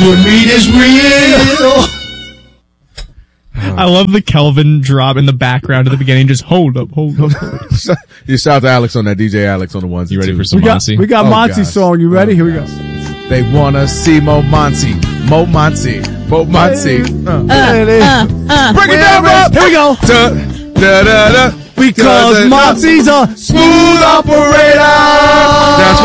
Your meat is real. I love the Kelvin drop in the background at the beginning. Just hold up. You shout out to Alex on that, DJ Alex on the ones. You ready for some We Monty? got Monty's song. You ready? Here we go. They wanna see Mo Monty. Mo Monty. Mo Monty. Bring it down, Rob. Here we go. Da-da-da-da. Because Monty's a smooth operator. That's